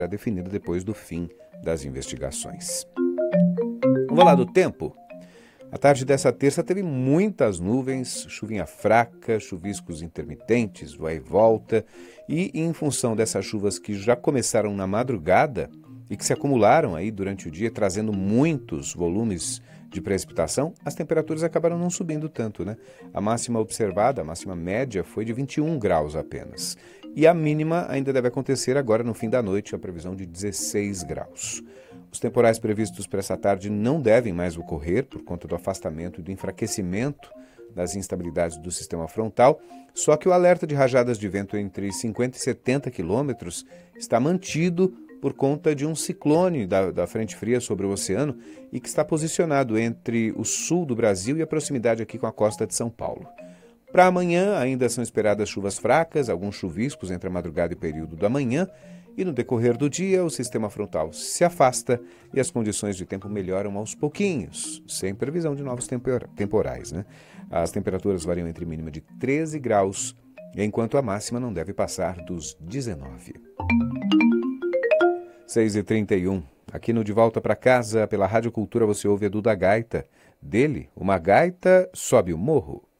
definida depois do fim das investigações. Vamos falar do tempo? A tarde dessa terça teve muitas nuvens, chuvinha fraca, chuviscos intermitentes, vai e volta, e em função dessas chuvas que já começaram na madrugada e que se acumularam aí durante o dia, trazendo muitos volumes de precipitação, as temperaturas acabaram não subindo tanto, né? A máxima observada, a máxima média, foi de 21 graus apenas. E a mínima ainda deve acontecer agora no fim da noite, a previsão de 16 graus. Os temporais previstos para essa tarde não devem mais ocorrer por conta do afastamento e do enfraquecimento das instabilidades do sistema frontal, só que o alerta de rajadas de vento entre 50 e 70 quilômetros está mantido por conta de um ciclone da frente fria sobre o oceano e que está posicionado entre o sul do Brasil e a proximidade aqui com a costa de São Paulo. Para amanhã ainda são esperadas chuvas fracas, alguns chuviscos entre a madrugada e o período da manhã, e no decorrer do dia o sistema frontal se afasta e as condições de tempo melhoram aos pouquinhos, sem previsão de novos temporais, né? As temperaturas variam entre mínima de 13 graus, enquanto a máxima não deve passar dos 19. 6h31. Aqui no De Volta para Casa, pela Rádio Cultura, você ouve Edu da Gaita. Dele, uma gaita sobe o morro.